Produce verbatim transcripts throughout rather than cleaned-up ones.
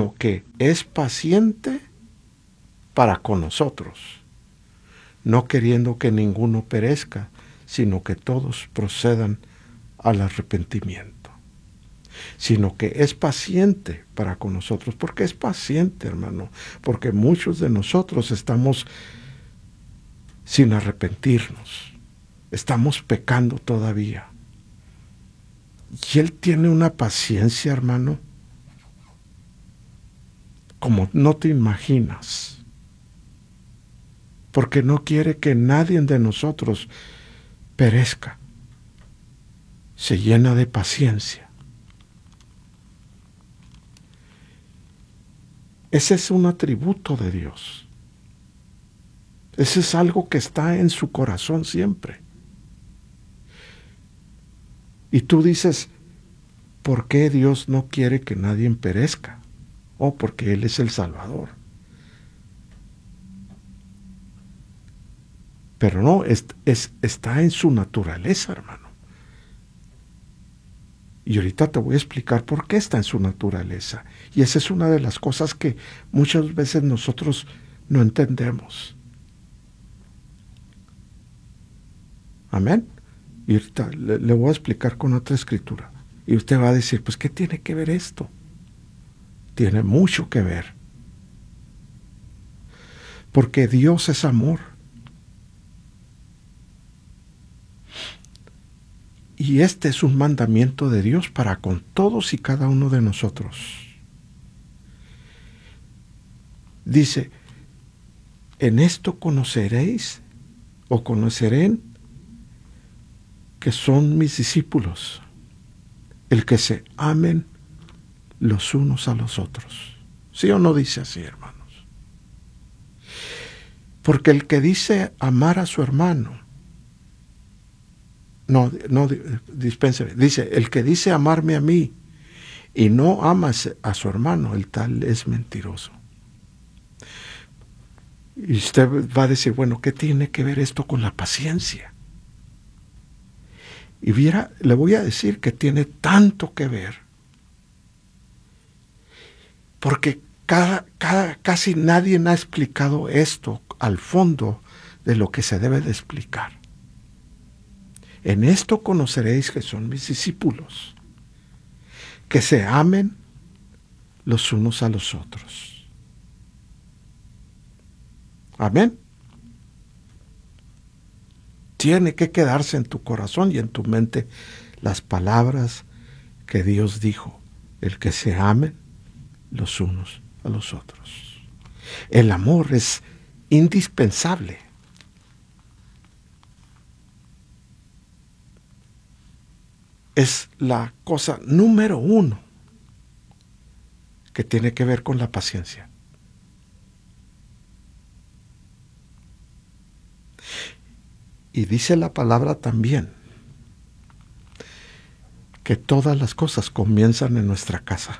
sino que es paciente para con nosotros, no queriendo que ninguno perezca, sino que todos procedan al arrepentimiento. Sino que es paciente para con nosotros. ¿Por qué es paciente, hermano? Porque muchos de nosotros estamos sin arrepentirnos. Estamos pecando todavía. Y Él tiene una paciencia, hermano, como no te imaginas. Porque no quiere que nadie de nosotros perezca. Se llena de paciencia. Ese es un atributo de Dios. Ese es algo que está en su corazón siempre. Y tú dices, ¿por qué Dios no quiere que nadie perezca? Oh, porque Él es el Salvador. Pero no, es, es, está en su naturaleza, hermano. Y ahorita te voy a explicar por qué está en su naturaleza. Y esa es una de las cosas que muchas veces nosotros no entendemos. Amén. Y ahorita le, le voy a explicar con otra escritura. Y usted va a decir, pues, ¿qué tiene que ver esto? Tiene mucho que ver. Porque Dios es amor. Y este es un mandamiento de Dios para con todos y cada uno de nosotros. Dice, en esto conoceréis o conocerán que son mis discípulos, el que se amen los unos a los otros. ¿Sí o no dice así, hermanos? Porque el que dice amar a su hermano, no, no, dispénseme, dice, el que dice amarme a mí y no ama a su hermano, el tal es mentiroso. Y usted va a decir, bueno, ¿qué tiene que ver esto con la paciencia? Y viera, le voy a decir que tiene tanto que ver. Porque cada, cada, casi nadie ha explicado esto al fondo de lo que se debe de explicar. En esto conoceréis que son mis discípulos, que se amen los unos a los otros. Amén. Tiene que quedarse en tu corazón y en tu mente las palabras que Dios dijo, el que se amen los unos a los otros. El amor es indispensable. Es la cosa número uno que tiene que ver con la paciencia. Y dice la palabra también que todas las cosas comienzan en nuestra casa.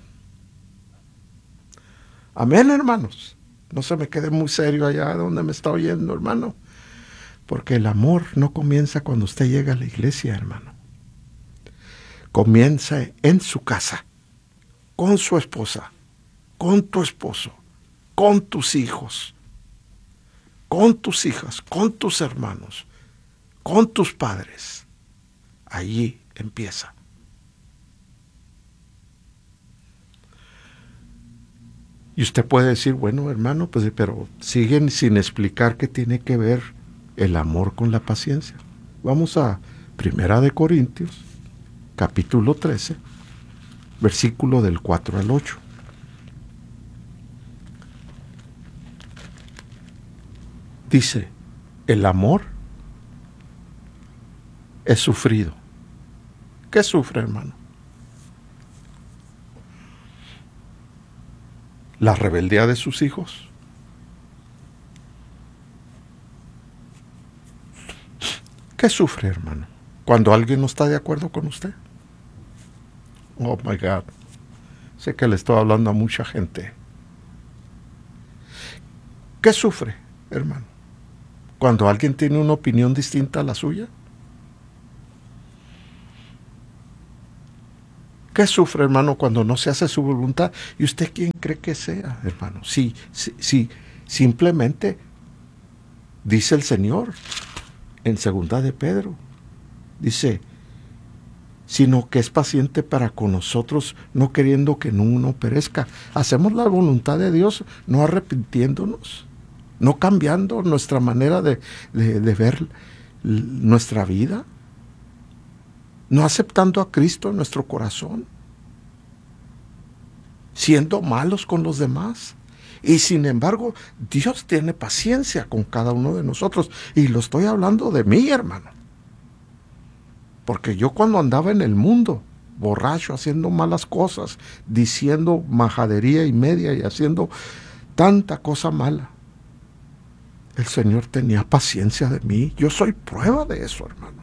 Amén, hermanos. No se me quede muy serio allá donde me está oyendo, hermano. Porque el amor no comienza cuando usted llega a la iglesia, hermano. Comienza en su casa, con su esposa, con tu esposo, con tus hijos, con tus hijas, con tus hermanos, con tus padres. Allí empieza. Y usted puede decir, bueno, hermano, pues, pero siguen sin explicar qué tiene que ver el amor con la paciencia. Vamos a Primera de Corintios, capítulo trece, versículo del cuatro al ocho. Dice, el amor es sufrido. ¿Qué sufre, hermano? La rebeldía de sus hijos. ¿Qué sufre, hermano? Cuando alguien no está de acuerdo con usted. Oh my God. Sé que le estoy hablando a mucha gente. ¿Qué sufre, hermano? Cuando alguien tiene una opinión distinta a la suya. ¿Qué sufre, hermano, cuando no se hace su voluntad? ¿Y usted quién cree que sea, hermano? Sí, sí, sí, simplemente dice el Señor en segunda de Pedro, dice, sino que es paciente para con nosotros, no queriendo que ninguno perezca. Hacemos la voluntad de Dios, no arrepintiéndonos, no cambiando nuestra manera de, de, de ver nuestra vida, no aceptando a Cristo en nuestro corazón, siendo malos con los demás. Y sin embargo, Dios tiene paciencia con cada uno de nosotros. Y lo estoy hablando de mí, hermano. Porque yo cuando andaba en el mundo, borracho, haciendo malas cosas, diciendo majadería y media y haciendo tanta cosa mala, el Señor tenía paciencia de mí. Yo soy prueba de eso, hermano.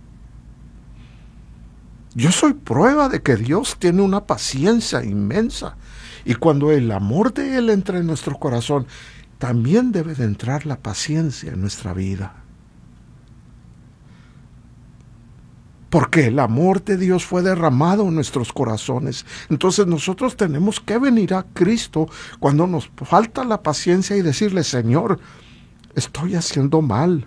Yo soy prueba de que Dios tiene una paciencia inmensa. Y cuando el amor de Él entra en nuestro corazón, también debe de entrar la paciencia en nuestra vida. Porque el amor de Dios fue derramado en nuestros corazones. Entonces nosotros tenemos que venir a Cristo cuando nos falta la paciencia y decirle, Señor, estoy haciendo mal.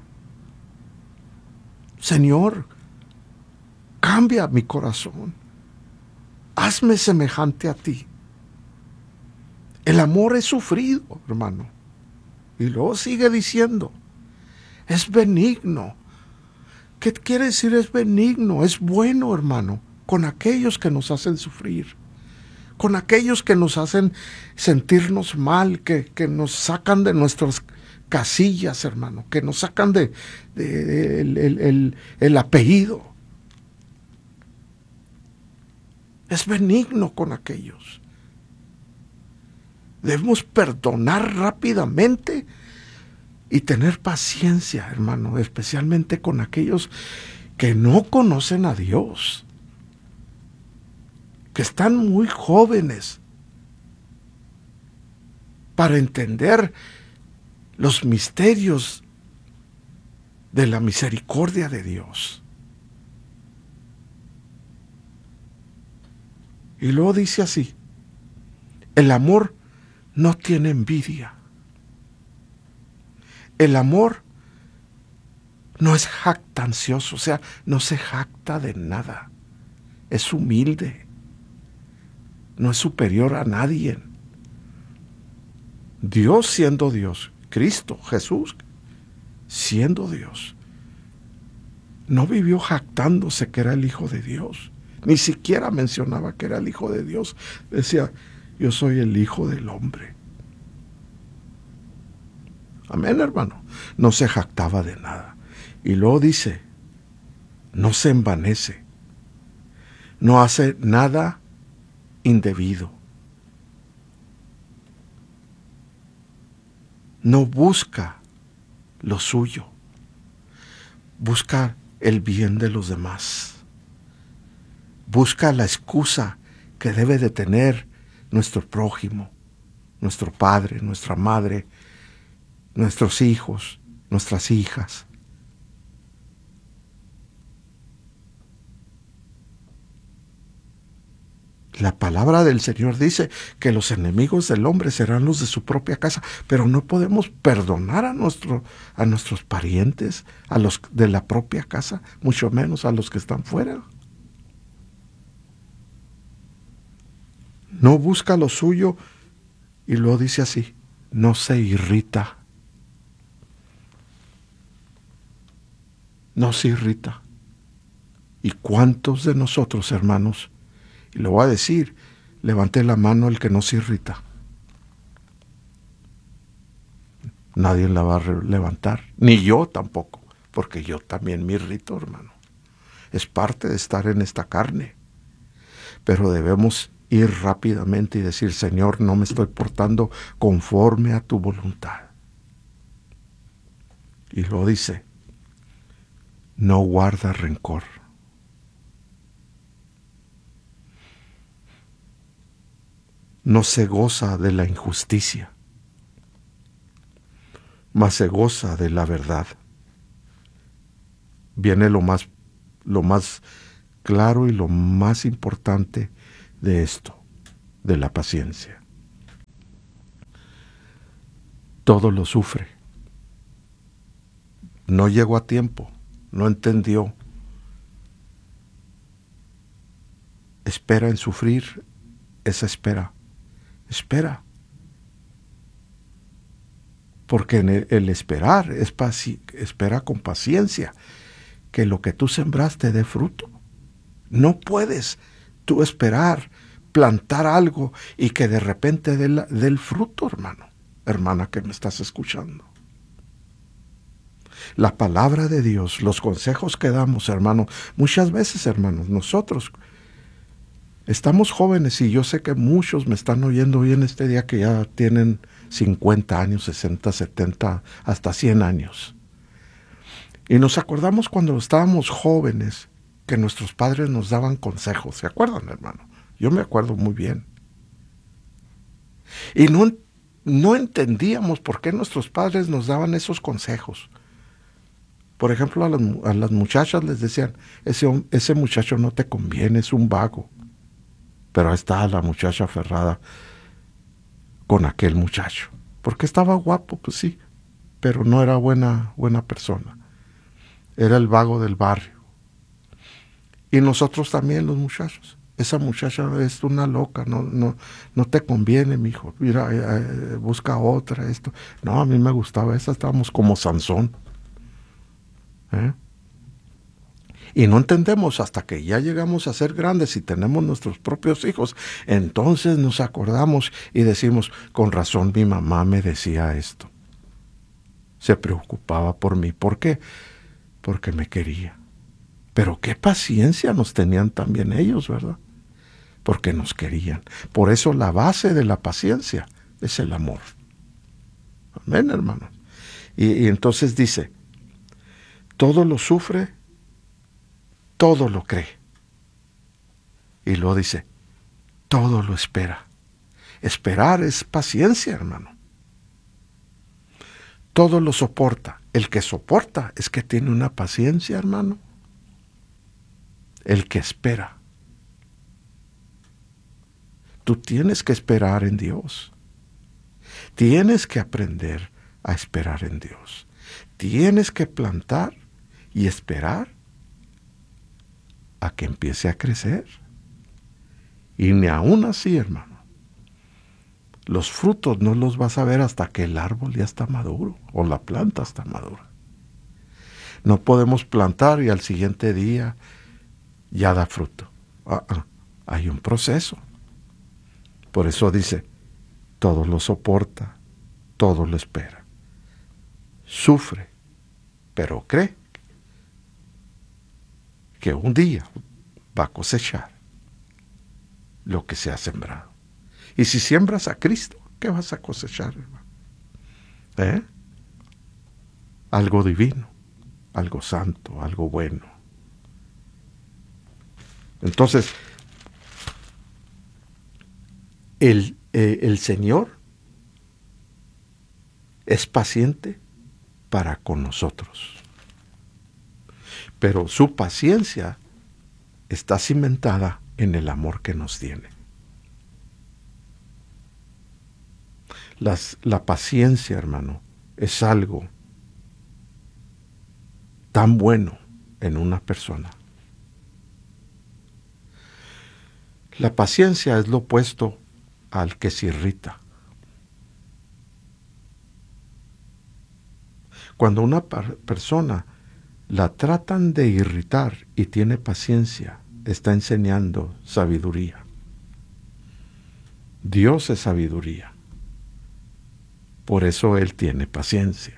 Señor, cambia mi corazón. Hazme semejante a ti. El amor es sufrido, hermano. Y luego sigue diciendo, es benigno. ¿Qué quiere decir es benigno? Es bueno, hermano, con aquellos que nos hacen sufrir, con aquellos que nos hacen sentirnos mal, que, que nos sacan de nuestras casillas, hermano, que nos sacan de, de, de el, el, el, el apellido. Es benigno con aquellos. Debemos perdonar rápidamente y tener paciencia, hermano, especialmente con aquellos que no conocen a Dios, que están muy jóvenes para entender los misterios de la misericordia de Dios. Y luego dice así, el amor no tiene envidia. El amor no es jactancioso, o sea, no se jacta de nada. Es humilde. No es superior a nadie. Dios siendo Dios, Cristo, Jesús, siendo Dios, no vivió jactándose que era el Hijo de Dios. Ni siquiera mencionaba que era el Hijo de Dios. Decía, yo soy el Hijo del Hombre. Amén, hermano. No se jactaba de nada. Y luego dice, no se envanece. No hace nada indebido. No busca lo suyo. Busca el bien de los demás. Busca la excusa que debe de tener nuestro prójimo, nuestro padre, nuestra madre, nuestros hijos, nuestras hijas. La palabra del Señor dice que los enemigos del hombre serán los de su propia casa, pero no podemos perdonar a, nuestro, a nuestros parientes, a los de la propia casa, mucho menos a los que están fuera. No busca lo suyo y luego dice así, no se irrita. No se irrita. ¿Y cuántos de nosotros, hermanos? Y lo voy a decir, levante la mano el que no se irrita. Nadie la va a levantar, ni yo tampoco, porque yo también me irrito, hermano. Es parte de estar en esta carne. Pero debemos ir rápidamente y decir, Señor, no me estoy portando conforme a tu voluntad. Y lo dice, no guarda rencor. No se goza de la injusticia, mas se goza de la verdad. Viene lo más, lo más claro y lo más importante de esto, de la paciencia. Todo lo sufre. No llegó a tiempo, no entendió. Espera en sufrir esa espera. Espera. Porque en el, el esperar es paci- espera con paciencia que lo que tú sembraste dé fruto. No puedes tú esperar, plantar algo y que de repente dé, la, dé el fruto, hermano, hermana que me estás escuchando. La palabra de Dios, los consejos que damos, hermano, muchas veces, hermanos, nosotros estamos jóvenes y yo sé que muchos me están oyendo hoy en este día que ya tienen cincuenta años, sesenta, setenta, hasta cien años. Y nos acordamos cuando estábamos jóvenes que nuestros padres nos daban consejos. ¿Se acuerdan, hermano? Yo me acuerdo muy bien. Y no, no entendíamos por qué nuestros padres nos daban esos consejos. Por ejemplo, a las, a las muchachas les decían, ese, ese muchacho no te conviene, es un vago. Pero ahí está la muchacha aferrada con aquel muchacho. Porque estaba guapo, pues sí, pero no era buena, buena persona. Era el vago del barrio. Y nosotros también, los muchachos. Esa muchacha es una loca, no, no, no te conviene, mijo. Mira, eh, busca otra, esto. No, a mí me gustaba esa, estábamos como Sansón. ¿Eh? Y no entendemos hasta que ya llegamos a ser grandes y tenemos nuestros propios hijos. Entonces nos acordamos y decimos, con razón mi mamá me decía esto. Se preocupaba por mí. ¿Por qué? Porque me quería. Pero qué paciencia nos tenían también ellos, ¿verdad? Porque nos querían. Por eso la base de la paciencia es el amor. Amén, hermanos. Y, y entonces dice, todo lo sufre, todo lo cree. Y luego dice, todo lo espera. Esperar es paciencia, hermano. Todo lo soporta. El que soporta es que tiene una paciencia, hermano. El que espera. Tú tienes que esperar en Dios. Tienes que aprender a esperar en Dios. Tienes que plantar y esperar a que empiece a crecer. Y ni aún así, hermano, los frutos no los vas a ver hasta que el árbol ya está maduro o la planta está madura. No podemos plantar y al siguiente día ya da fruto. Ah, ah, hay un proceso. Por eso dice, todo lo soporta, todo lo espera. Sufre, pero cree que un día va a cosechar lo que se ha sembrado. Y si siembras a Cristo, ¿qué vas a cosechar, hermano? ¿Eh? Algo divino, algo santo, algo bueno. Entonces, el, eh, el Señor es paciente para con nosotros. Pero su paciencia está cimentada en el amor que nos tiene. Las, la paciencia, hermano, es algo tan bueno en una persona. La paciencia es lo opuesto al que se irrita. Cuando una persona la tratan de irritar y tiene paciencia, está enseñando sabiduría. Dios es sabiduría. Por eso Él tiene paciencia.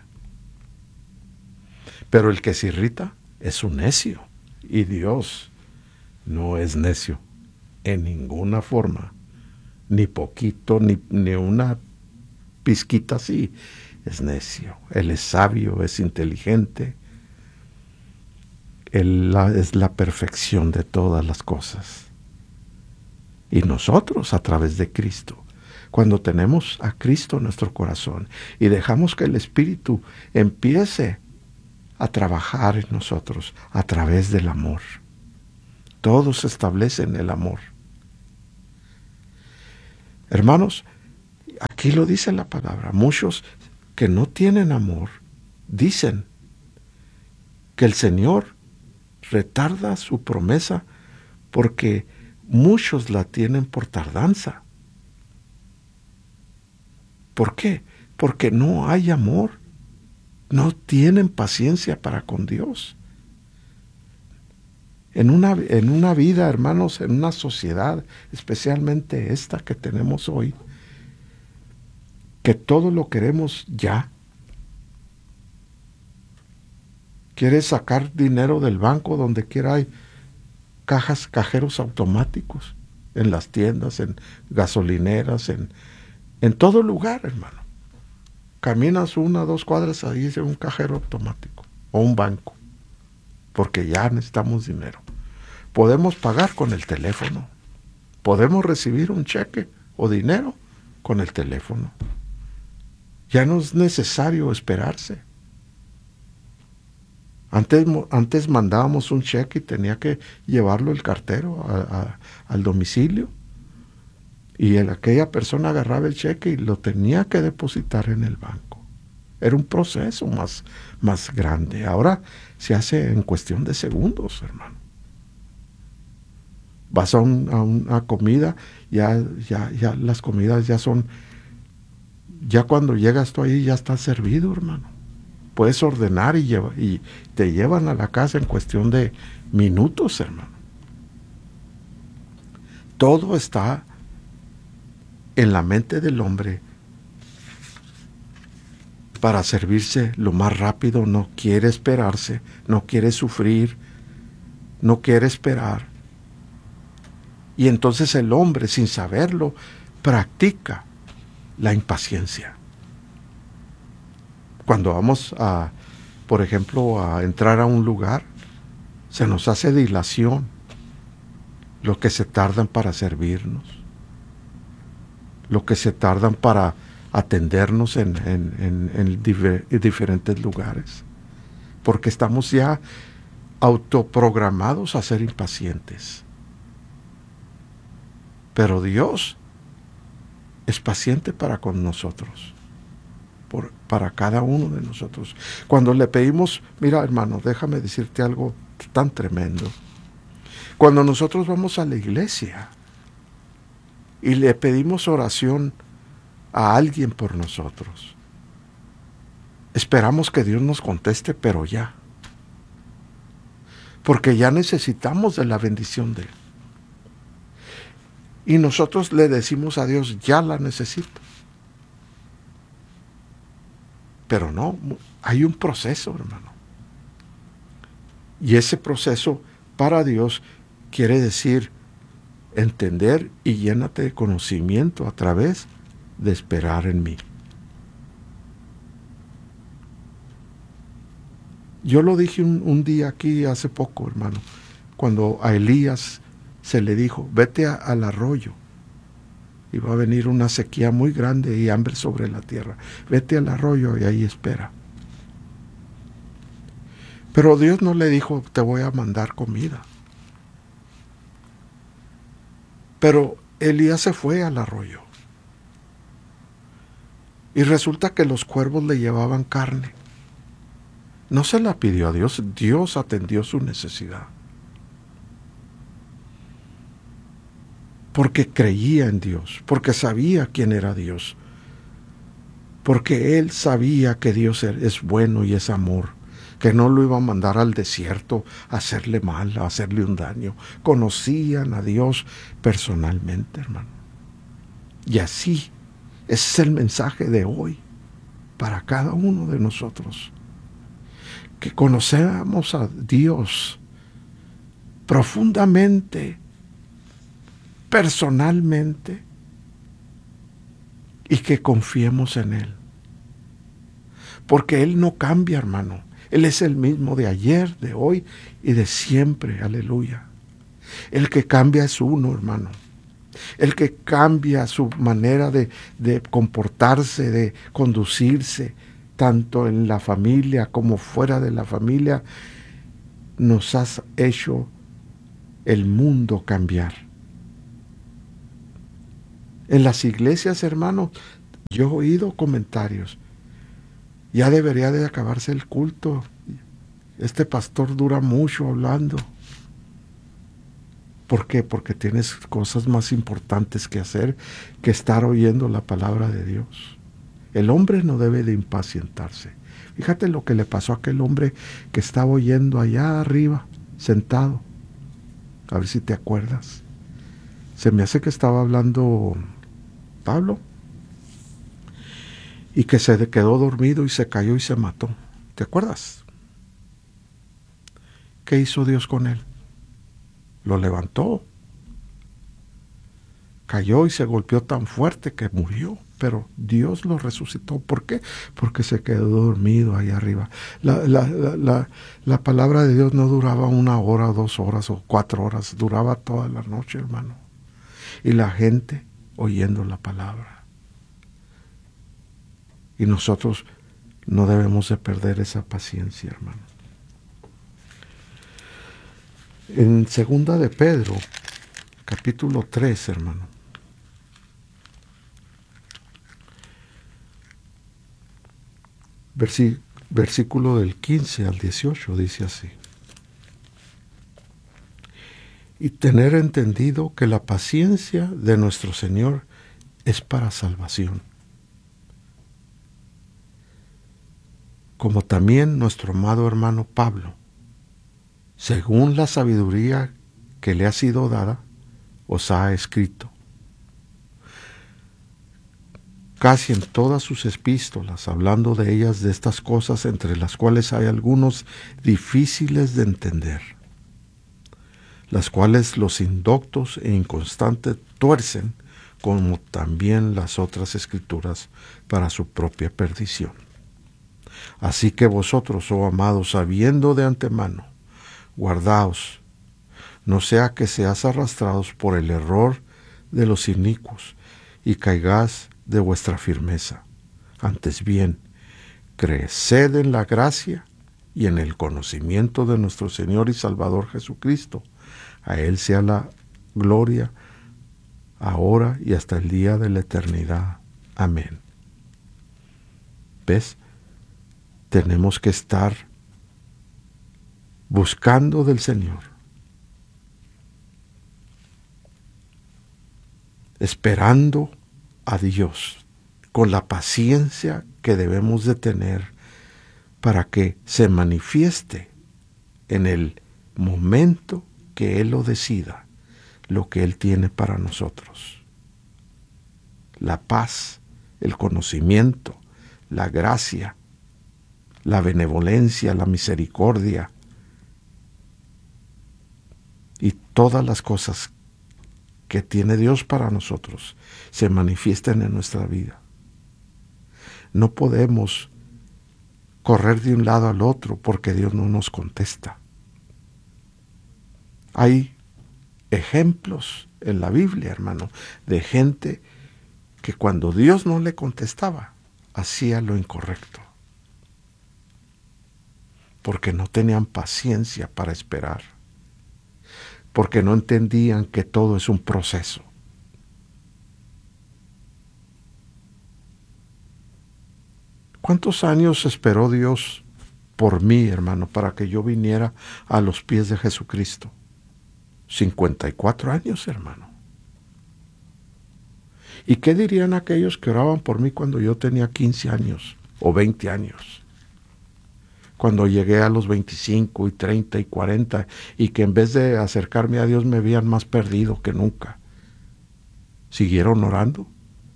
Pero el que se irrita es un necio. Y Dios no es necio en ninguna forma. Ni poquito, ni, ni una pizquita así. Es necio. Él es sabio, es inteligente. Él es la perfección de todas las cosas. Y nosotros, a través de Cristo, cuando tenemos a Cristo en nuestro corazón y dejamos que el Espíritu empiece a trabajar en nosotros a través del amor. Todo se establece en el amor. Hermanos, aquí lo dice la palabra. Muchos que no tienen amor dicen que el Señor retarda su promesa porque muchos la tienen por tardanza. ¿Por qué? Porque no hay amor. No tienen paciencia para con Dios. En una, en una vida, hermanos, en una sociedad, especialmente esta que tenemos hoy, que todo lo queremos ya. Quieres sacar dinero del banco, donde quiera hay cajas, cajeros automáticos, en las tiendas, en gasolineras, en, en todo lugar, hermano. Caminas una o dos cuadras, ahí es un cajero automático o un banco, porque ya necesitamos dinero. Podemos pagar con el teléfono, podemos recibir un cheque o dinero con el teléfono. Ya no es necesario esperarse. Antes, antes mandábamos un cheque y tenía que llevarlo el cartero a, a, al domicilio. Y el, aquella persona agarraba el cheque y lo tenía que depositar en el banco. Era un proceso más, más grande. Ahora se hace en cuestión de segundos, hermano. Vas a, un, a una comida, ya, ya, ya las comidas ya son, ya cuando llegas tú ahí ya está servido, hermano. Puedes ordenar y, lleva, y te llevan a la casa en cuestión de minutos, hermano. Todo está en la mente del hombre para servirse lo más rápido. No quiere esperarse, no quiere sufrir, no quiere esperar. Y entonces el hombre, sin saberlo, practica la impaciencia. Cuando vamos a, por ejemplo, a entrar a un lugar, se nos hace dilación lo que se tardan para servirnos, lo que se tardan para atendernos en, en, en, en diver, diferentes lugares, porque estamos ya autoprogramados a ser impacientes. Pero Dios es paciente para con nosotros, por, para cada uno de nosotros. Cuando le pedimos, mira hermano, déjame decirte algo tan tremendo. Cuando nosotros vamos a la iglesia y le pedimos oración a alguien por nosotros, esperamos que Dios nos conteste, pero ya. Porque ya necesitamos de la bendición de Él. Y nosotros le decimos a Dios, ya la necesito. Pero no, hay un proceso, hermano. Y ese proceso para Dios quiere decir entender y llénate de conocimiento a través de esperar en mí. Yo lo dije un, un día aquí hace poco, hermano, cuando a Elías se le dijo, vete a, al arroyo, y va a venir una sequía muy grande y hambre sobre la tierra. Vete al arroyo y ahí espera. Pero Dios no le dijo, te voy a mandar comida. Pero Elías se fue al arroyo. Y resulta que los cuervos le llevaban carne. No se la pidió a Dios, Dios atendió su necesidad. Porque creía en Dios, porque sabía quién era Dios, porque él sabía que Dios es bueno y es amor, que no lo iba a mandar al desierto a hacerle mal, a hacerle un daño. Conocían a Dios personalmente, hermano. Y así, ese es el mensaje de hoy para cada uno de nosotros. Que conocemos a Dios profundamente, personalmente, y que confiemos en Él. Porque Él no cambia, hermano. Él es el mismo de ayer, de hoy y de siempre. Aleluya. El que cambia es uno, hermano. El que cambia su manera de, de comportarse, de conducirse, tanto en la familia como fuera de la familia, nos has hecho el mundo cambiar. En las iglesias, hermano, yo he oído comentarios. Ya debería de acabarse el culto. Este pastor dura mucho hablando. ¿Por qué? Porque tienes cosas más importantes que hacer que estar oyendo la palabra de Dios. El hombre no debe de impacientarse. Fíjate lo que le pasó a aquel hombre que estaba oyendo allá arriba, sentado. A ver si te acuerdas. Se me hace que estaba hablando Pablo. Y que se quedó dormido y se cayó y se mató. ¿Te acuerdas? ¿Qué hizo Dios con él? Lo levantó. Cayó y se golpeó tan fuerte que murió. Pero Dios lo resucitó. ¿Por qué? Porque se quedó dormido ahí arriba. La, la, la, la, la palabra de Dios no duraba una hora, dos horas o cuatro horas. Duraba toda la noche, hermano. Y la gente oyendo la palabra. Y nosotros no debemos de perder esa paciencia, hermano. En segunda de Pedro, capítulo tres, hermano. Versí, versículo del quince al dieciocho, dice así. Y tener entendido que la paciencia de nuestro Señor es para salvación. Como también nuestro amado hermano Pablo, según la sabiduría que le ha sido dada, os ha escrito. Casi en todas sus epístolas, hablando de ellas, de estas cosas, entre las cuales hay algunos difíciles de entender, las cuales los indoctos e inconstantes tuercen, como también las otras escrituras, para su propia perdición. Así que vosotros, oh amados, sabiendo de antemano, guardaos, no sea que seas arrastrados por el error de los inicuos y caigáis de vuestra firmeza. Antes bien, creced en la gracia y en el conocimiento de nuestro Señor y Salvador Jesucristo. A Él sea la gloria, ahora y hasta el día de la eternidad. Amén. ¿Ves? Tenemos que estar buscando del Señor, esperando a Dios con la paciencia que debemos de tener para que se manifieste en el momento que Él lo decida, lo que Él tiene para nosotros. La paz, el conocimiento, la gracia, la benevolencia, la misericordia y todas las cosas que tiene Dios para nosotros se manifiestan en nuestra vida. No podemos correr de un lado al otro porque Dios no nos contesta. Hay ejemplos en la Biblia, hermano, de gente que cuando Dios no le contestaba, hacía lo incorrecto. Porque no tenían paciencia para esperar. Porque no entendían que todo es un proceso. ¿Cuántos años esperó Dios por mí, hermano, para que yo viniera a los pies de Jesucristo? cincuenta y cuatro años, hermano. ¿Y qué dirían aquellos que oraban por mí cuando yo tenía quince años o veinte años? Cuando llegué a los veinticinco y treinta y cuarenta y que en vez de acercarme a Dios me veían más perdido que nunca. ¿Siguieron orando?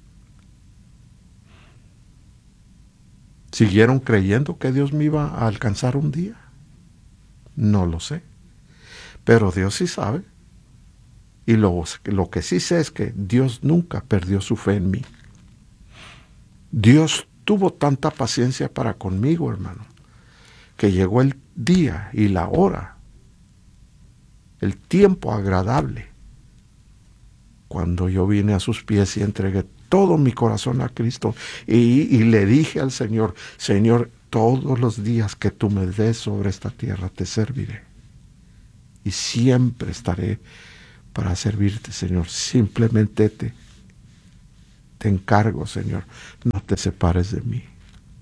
¿Siguieron creyendo que Dios me iba a alcanzar un día? No lo sé. Pero Dios sí sabe. Y lo, lo que sí sé es que Dios nunca perdió su fe en mí. Dios tuvo tanta paciencia para conmigo, hermano, que llegó el día y la hora, el tiempo agradable, cuando yo vine a sus pies y entregué todo mi corazón a Cristo y, y le dije al Señor, Señor, todos los días que tú me des sobre esta tierra te serviré. Y siempre estaré para servirte, Señor. Simplemente te, te encargo, Señor, no te separes de mí.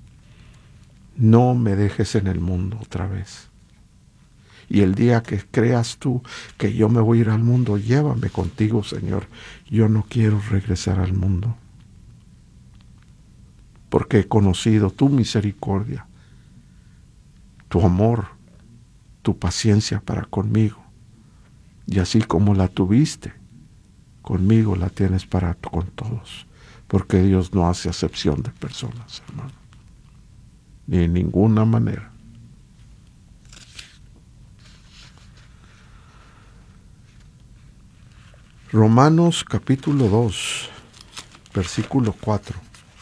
No me dejes en el mundo otra vez. Y el día que creas tú que yo me voy a ir al mundo, llévame contigo, Señor. Yo no quiero regresar al mundo, porque he conocido tu misericordia, tu amor, tu paciencia para conmigo. Y así como la tuviste conmigo, la tienes para con todos. Porque Dios no hace acepción de personas, hermano. Ni de ninguna manera. Romanos capítulo dos, versículo cuatro.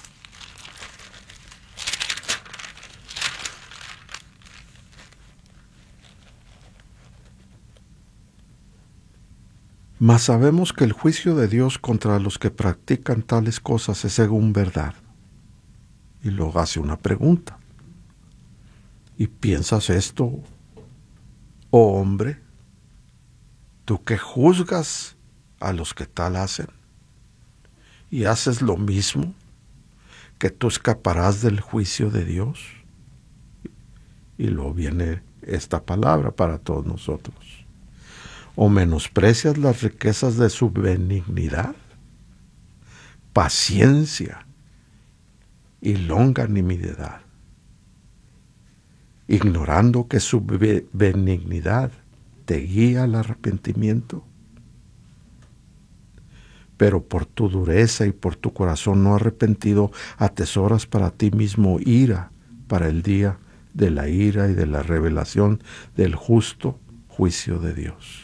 Mas sabemos que el juicio de Dios contra los que practican tales cosas es según verdad. Y luego hace una pregunta. ¿Y piensas esto, oh hombre? ¿Tú que juzgas a los que tal hacen? ¿Y haces lo mismo? ¿Que tú escaparás del juicio de Dios? Y luego viene esta palabra para todos nosotros. ¿O menosprecias las riquezas de su benignidad, paciencia y longanimidad, ignorando que su benignidad te guía al arrepentimiento? Pero por tu dureza y por tu corazón no arrepentido, atesoras para ti mismo ira para el día de la ira y de la revelación del justo juicio de Dios,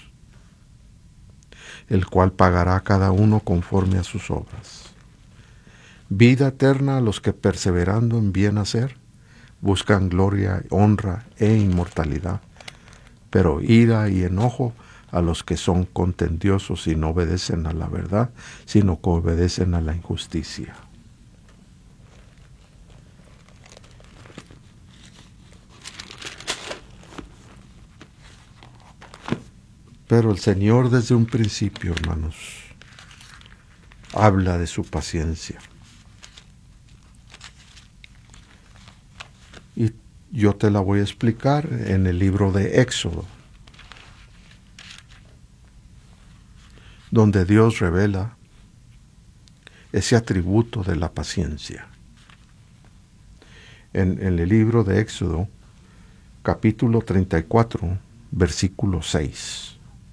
el cual pagará a cada uno conforme a sus obras. Vida eterna a los que perseverando en bien hacer, buscan gloria, honra e inmortalidad, pero ira y enojo a los que son contendiosos y no obedecen a la verdad, sino que obedecen a la injusticia. Pero el Señor desde un principio, hermanos, habla de su paciencia. Y yo te la voy a explicar en el libro de Éxodo, donde Dios revela ese atributo de la paciencia. En, en el libro de Éxodo, capítulo treinta y cuatro, versículo seis.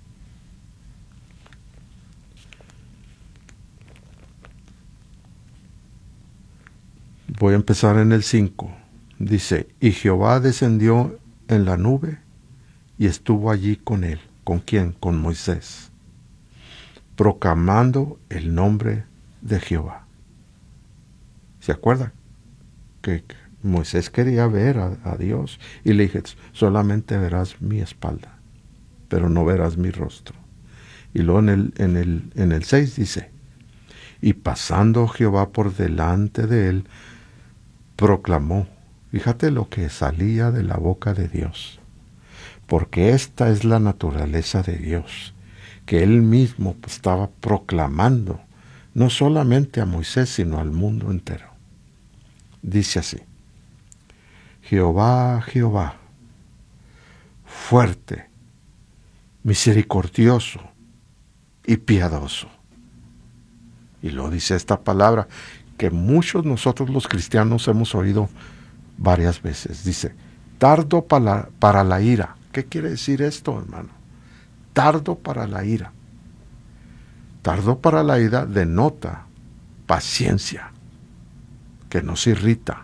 Voy a empezar en el cinco. Dice, y Jehová descendió en la nube y estuvo allí con él. ¿Con quién? Con Moisés, proclamando el nombre de Jehová. ¿Se acuerdan? Que Moisés quería ver a, a Dios y le dije, solamente verás mi espalda, pero no verás mi rostro. Y luego en el, en el, en el seis dice, y pasando Jehová por delante de él, proclamó. Fíjate lo que salía de la boca de Dios, porque esta es la naturaleza de Dios, que Él mismo estaba proclamando, no solamente a Moisés, sino al mundo entero. Dice así, Jehová, Jehová, fuerte, misericordioso y piadoso. Y lo dice esta palabra que muchos nosotros los cristianos hemos oído varias veces. Dice, tardo para, para la ira. ¿Qué quiere decir esto, hermano? Tardo para la ira. Tardo para la ira denota paciencia, que no se irrita,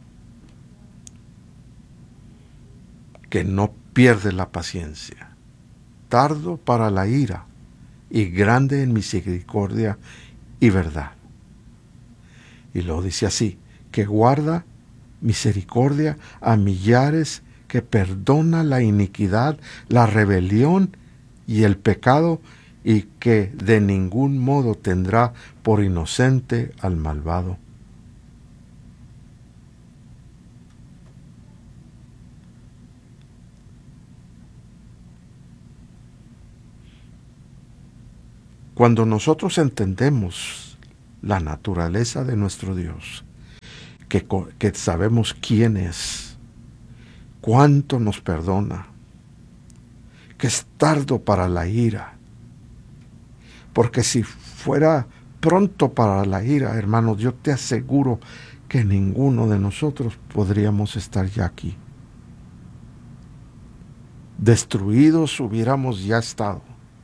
que no pierde la paciencia. Tardo para la ira y grande en misericordia y verdad. Y lo dice así, que guarda misericordia a millares, que perdona la iniquidad, la rebelión y el pecado, y que de ningún modo tendrá por inocente al malvado. Cuando nosotros entendemos la naturaleza de nuestro Dios, que, que sabemos quién es, cuánto nos perdona, que es tardo para la ira, porque si fuera pronto para la ira, hermanos, yo te aseguro que ninguno de nosotros podríamos estar ya aquí. Destruidos hubiéramos ya estado.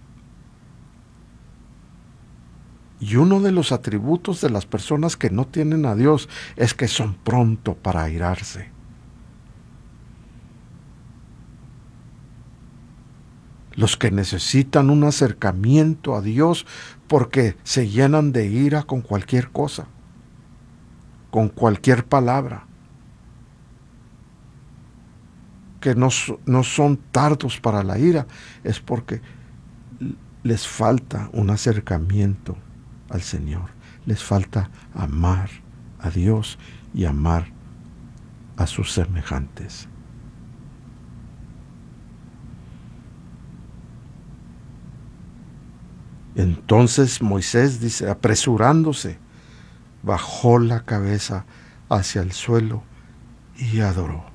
Y uno de los atributos de las personas que no tienen a Dios es que son pronto para airarse. Los que necesitan un acercamiento a Dios porque se llenan de ira con cualquier cosa, con cualquier palabra, que no, no son tardos para la ira, es porque les falta un acercamiento al Señor, les falta amar a Dios y amar a sus semejantes. Entonces Moisés, dice, apresurándose, bajó la cabeza hacia el suelo y adoró.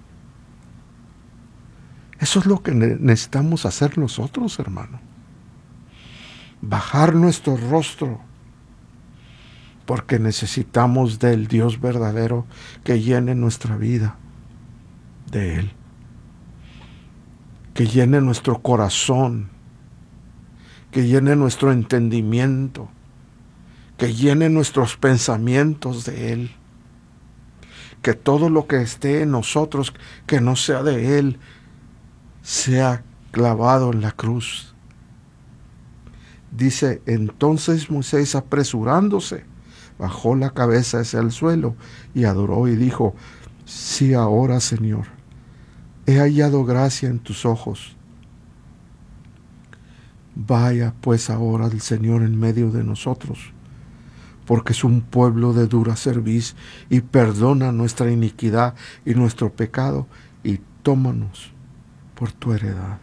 Eso es lo que necesitamos hacer nosotros, hermano. Bajar nuestro rostro, porque necesitamos del Dios verdadero que llene nuestra vida de Él, que llene nuestro corazón, que llene nuestro entendimiento, que llene nuestros pensamientos de Él, que todo lo que esté en nosotros, que no sea de Él, sea clavado en la cruz. Dice, entonces Moisés, apresurándose, bajó la cabeza hacia el suelo y adoró y dijo, sí, ahora, Señor, he hallado gracia en tus ojos. Vaya pues ahora el Señor en medio de nosotros, porque es un pueblo de dura cerviz, y perdona nuestra iniquidad y nuestro pecado, y tómanos por tu heredad.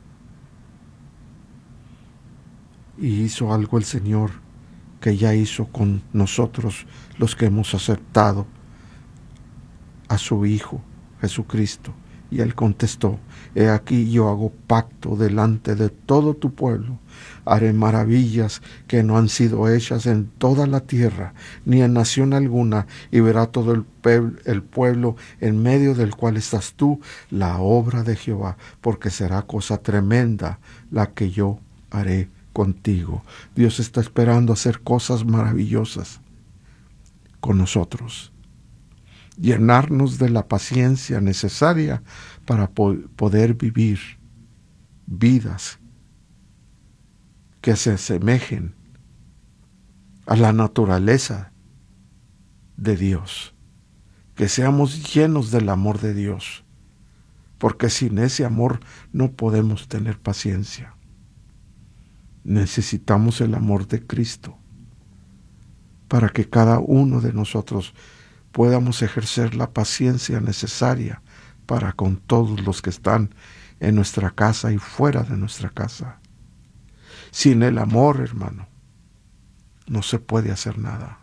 Y hizo algo el Señor que ya hizo con nosotros, los que hemos aceptado a su Hijo Jesucristo. Y él contestó, he aquí yo hago pacto delante de todo tu pueblo, haré maravillas que no han sido hechas en toda la tierra, ni en nación alguna, y verá todo el, pe- el pueblo en medio del cual estás tú, la obra de Jehová, porque será cosa tremenda la que yo haré contigo. Dios está esperando hacer cosas maravillosas con nosotros. Llenarnos de la paciencia necesaria para po- poder vivir vidas que se asemejen a la naturaleza de Dios, que seamos llenos del amor de Dios, porque sin ese amor no podemos tener paciencia. Necesitamos el amor de Cristo para que cada uno de nosotros podamos ejercer la paciencia necesaria para con todos los que están en nuestra casa y fuera de nuestra casa. Sin el amor, hermano, no se puede hacer nada.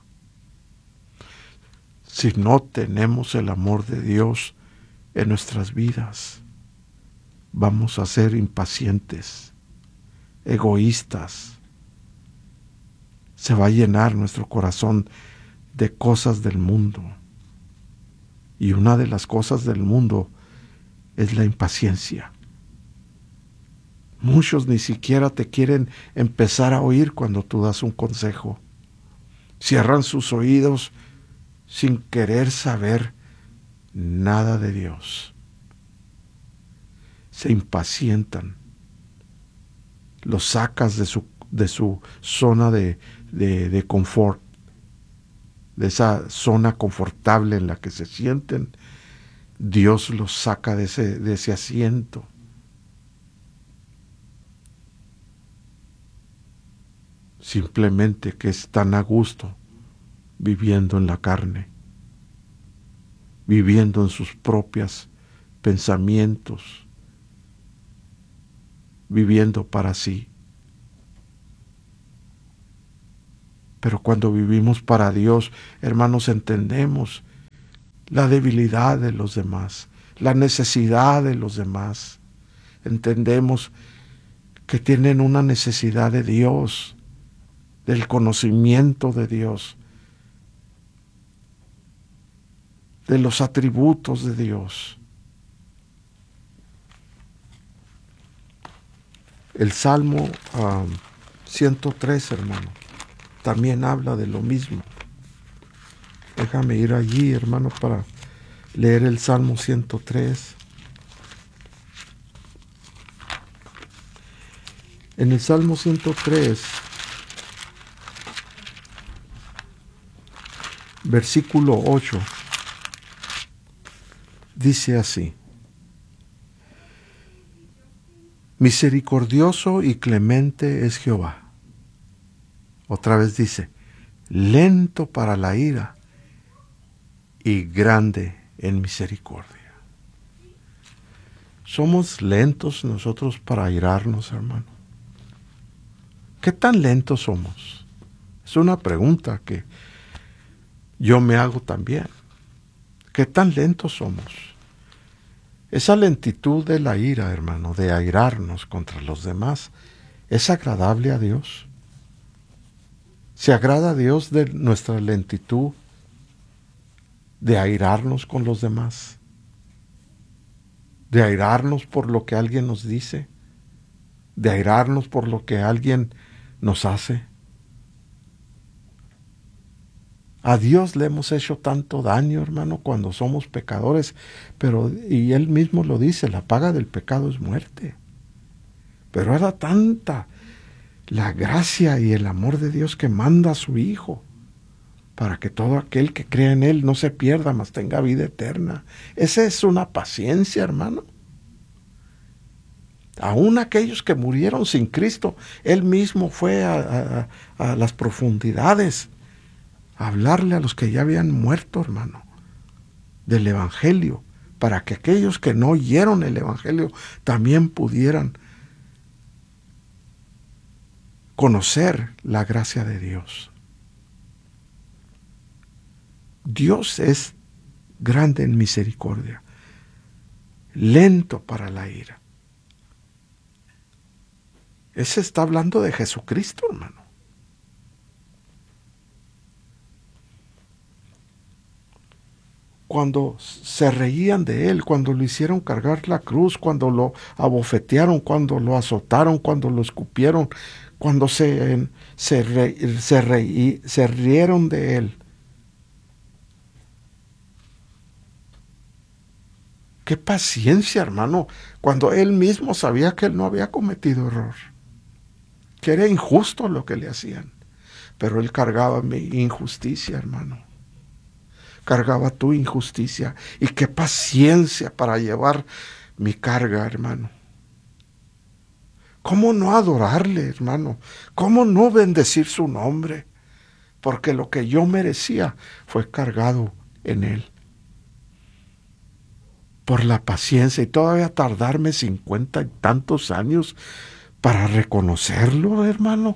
Si no tenemos el amor de Dios en nuestras vidas, vamos a ser impacientes, egoístas. Se va a llenar nuestro corazón de cosas del mundo. Y una de las cosas del mundo es la impaciencia. Muchos ni siquiera te quieren empezar a oír cuando tú das un consejo. Cierran sus oídos sin querer saber nada de Dios. Se impacientan. Los sacas de su, de su zona de, de, de confort, de esa zona confortable en la que se sienten. Dios los saca de ese, de ese asiento. Simplemente que están a gusto viviendo en la carne, viviendo en sus propios pensamientos, viviendo para sí. Pero cuando vivimos para Dios, hermanos, entendemos la debilidad de los demás, la necesidad de los demás. Entendemos que tienen una necesidad de Dios, del conocimiento de Dios, de los atributos de Dios. El Salmo um, ciento tres, hermano, también habla de lo mismo. Déjame ir allí, hermano, para leer el Salmo ciento tres. En el Salmo ciento tres, versículo ocho, dice así: misericordioso y clemente es Jehová. Otra vez dice, lento para la ira y grande en misericordia. ¿Somos lentos nosotros para airarnos, hermano? ¿Qué tan lentos somos? Es una pregunta que yo me hago también. ¿Qué tan lentos somos? Esa lentitud de la ira, hermano, de airarnos contra los demás, ¿es agradable a Dios? ¿Se agrada a Dios de nuestra lentitud de airarnos con los demás? ¿De airarnos por lo que alguien nos dice? ¿De airarnos por lo que alguien nos hace? A Dios le hemos hecho tanto daño, hermano, cuando somos pecadores, pero, y Él mismo lo dice, la paga del pecado es muerte. Pero era tanta la gracia y el amor de Dios que manda a su Hijo, para que todo aquel que crea en Él no se pierda, mas tenga vida eterna. Esa es una paciencia, hermano. Aún aquellos que murieron sin Cristo, Él mismo fue a, a, a las profundidades a hablarle a los que ya habían muerto, hermano, del Evangelio, para que aquellos que no oyeron el Evangelio también pudieran conocer la gracia de Dios. Dios es grande en misericordia, lento para la ira. Ese está hablando de Jesucristo, hermano. Cuando se reían de Él, cuando lo hicieron cargar la cruz, cuando lo abofetearon, cuando lo azotaron, cuando lo escupieron, cuando se, se, re, se, reí, se rieron de Él. ¡Qué paciencia, hermano! Cuando Él mismo sabía que Él no había cometido error, que era injusto lo que le hacían, pero Él cargaba mi injusticia, hermano. Cargaba tu injusticia. Y qué paciencia para llevar mi carga, hermano. ¿Cómo no adorarle, hermano? ¿Cómo no bendecir su nombre? Porque lo que yo merecía fue cargado en Él. Por la paciencia, y todavía tardarme cincuenta y tantos años para reconocerlo, hermano.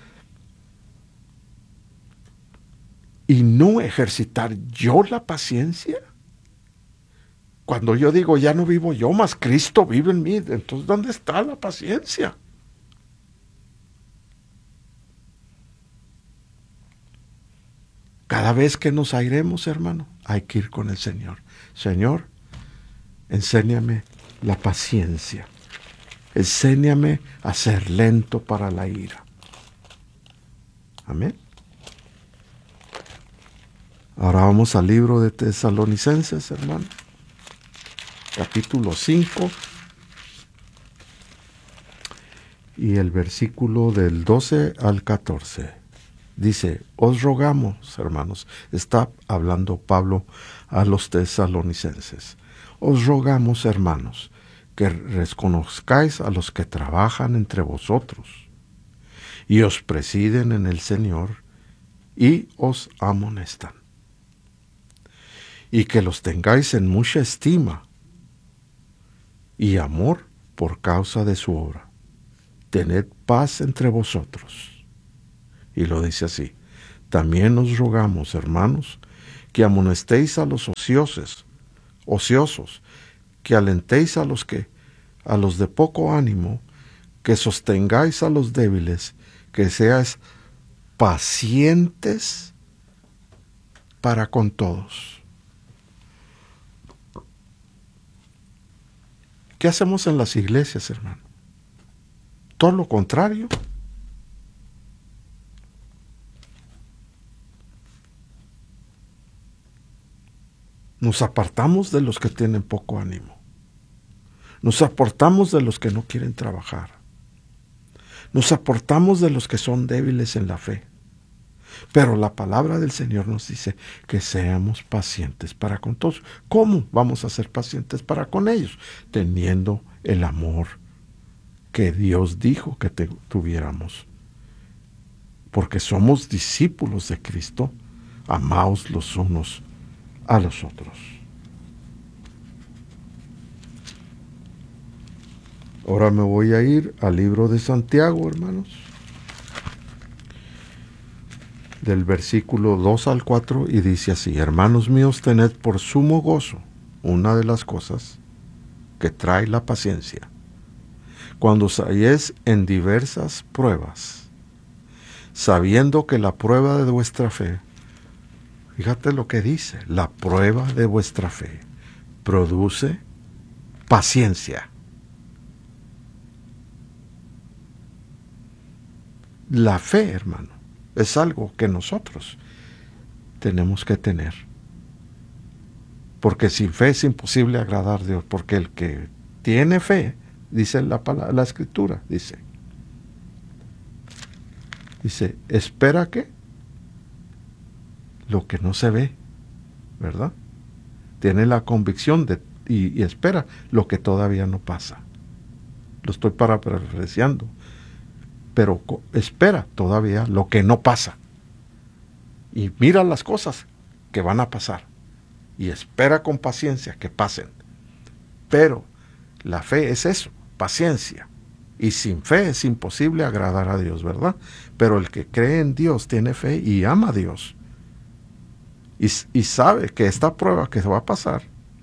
Y no ejercitar yo la paciencia. Cuando yo digo, ya no vivo yo, más Cristo vive en mí, entonces ¿dónde está la paciencia? Cada vez que nos airemos, hermano, hay que ir con el Señor. Señor, enséñame la paciencia. Enséñame a ser lento para la ira. Amén. Ahora vamos al libro de Tesalonicenses, hermano. Capítulo cinco. Y el versículo del doce al catorce. Dice, os rogamos, hermanos, está hablando Pablo a los tesalonicenses. Os rogamos, hermanos, que reconozcáis a los que trabajan entre vosotros y os presiden en el Señor y os amonestan. Y que los tengáis en mucha estima y amor por causa de su obra. Tened paz entre vosotros. Y lo dice así, También os rogamos, hermanos, que amonestéis a los ociosos, ociosos, que alentéis a los que, a los de poco ánimo, que sostengáis a los débiles, que seáis pacientes para con todos. ¿Qué hacemos en las iglesias, hermano? Todo lo contrario. Nos apartamos de los que tienen poco ánimo. Nos apartamos de los que no quieren trabajar. Nos apartamos de los que son débiles en la fe. Pero la palabra del Señor nos dice que seamos pacientes para con todos. ¿Cómo vamos a ser pacientes para con ellos? Teniendo el amor que Dios dijo que te, tuviéramos. Porque somos discípulos de Cristo. Amaos los unos a los otros. Ahora me voy a ir al libro de Santiago, hermanos, del versículo dos al cuatro, y dice así: hermanos míos, tened por sumo gozo una de las cosas que trae la paciencia, cuando os halléis en diversas pruebas, sabiendo que la prueba de vuestra fe, fíjate lo que dice, la prueba de vuestra fe produce paciencia. La fe, hermano, es algo que nosotros tenemos que tener. Porque sin fe es imposible agradar a Dios. Porque el que tiene fe, dice la, palabra, la Escritura, dice, dice, espera que lo que no se ve, ¿verdad? Tiene la convicción de, y, y espera lo que todavía no pasa. Lo estoy parafraseando. Pero espera todavía lo que no pasa. Y mira las cosas que van a pasar. Y espera con paciencia que pasen. Pero la fe es eso, paciencia. Y sin fe es imposible agradar a Dios, ¿verdad? Pero el que cree en Dios tiene fe y ama a Dios. Y, y sabe que esta prueba que se va a pasar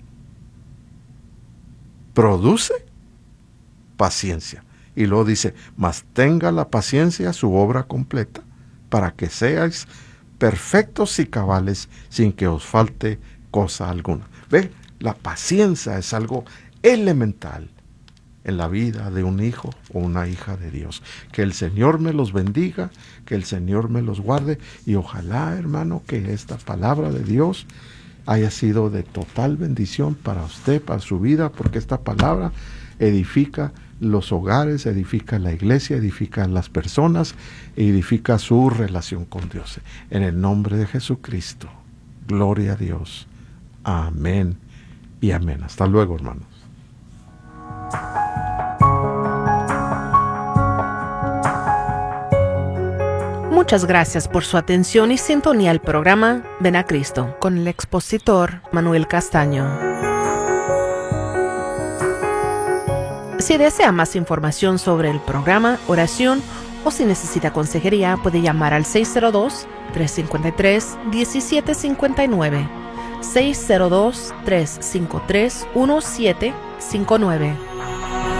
produce paciencia. Y luego dice, mas tenga la paciencia su obra completa, para que seáis perfectos y cabales, sin que os falte cosa alguna. Ve, la paciencia es algo elemental en la vida de un hijo o una hija de Dios. Que el Señor me los bendiga, que el Señor me los guarde, y ojalá, hermano, que esta palabra de Dios haya sido de total bendición para usted, para su vida, porque esta palabra edifica los hogares, edifica la iglesia, edifica las personas, edifica su relación con Dios. En el nombre de Jesucristo, gloria a Dios. Amén y amén. Hasta luego, hermanos. Muchas gracias por su atención y sintonía al programa Ven a Cristo con el expositor Manuel Castaño. Si desea más información sobre el programa, oración, o si necesita consejería, puede llamar al seis cero dos, tres cinco tres, uno siete cinco nueve, seis cero dos, tres cinco tres, uno siete cinco nueve.